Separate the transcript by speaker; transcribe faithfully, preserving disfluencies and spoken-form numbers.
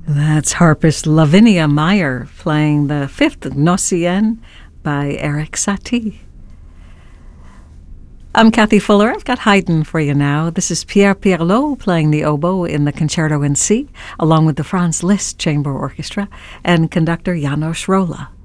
Speaker 1: That's harpist Lavinia Meyer playing the fifth Gnossienne by Eric Satie. I'm Kathy Fuller. I've got Haydn for you now. This is Pierre Pierlot playing the oboe in the Concerto in C, along with the Franz Liszt Chamber Orchestra and conductor János Róla.